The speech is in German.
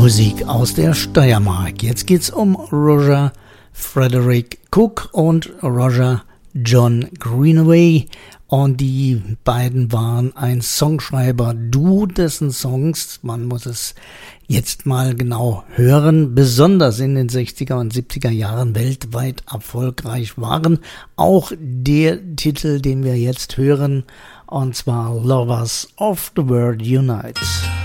Musik aus der Steiermark. Jetzt geht's um Roger Frederick Cook und Roger John Greenaway. Und die beiden waren ein Songschreiber-Duo, dessen Songs, man muss es jetzt mal genau hören, besonders in den 60er und 70er Jahren weltweit erfolgreich waren. Auch der Titel, den wir jetzt hören, und zwar Lovers of the World Unite.